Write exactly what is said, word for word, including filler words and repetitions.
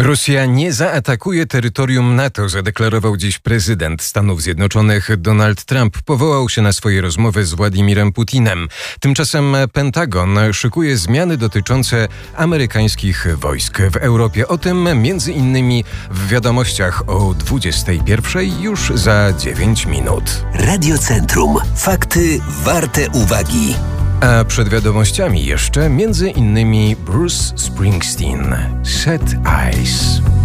Rosja nie zaatakuje terytorium NATO, zadeklarował dziś prezydent Stanów Zjednoczonych Donald Trump. Powołał się na swoje rozmowy z Władimirem Putinem. Tymczasem Pentagon szykuje zmiany dotyczące amerykańskich wojsk w Europie. O tym między innymi w wiadomościach o dwudziestej pierwszej już za dziewięć minut. Radiocentrum. Fakty warte uwagi. A przed wiadomościami jeszcze między innymi Bruce Springsteen, Set Eyes.